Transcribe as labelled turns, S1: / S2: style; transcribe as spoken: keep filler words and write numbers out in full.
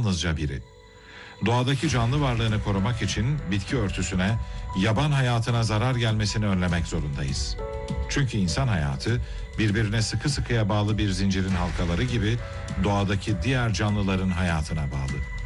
S1: yalnızca biri. Doğadaki canlı varlığını korumak için bitki örtüsüne, yaban hayatına zarar gelmesini önlemek zorundayız. Çünkü insan hayatı birbirine sıkı sıkıya bağlı bir zincirin halkaları gibi doğadaki diğer canlıların hayatına bağlı.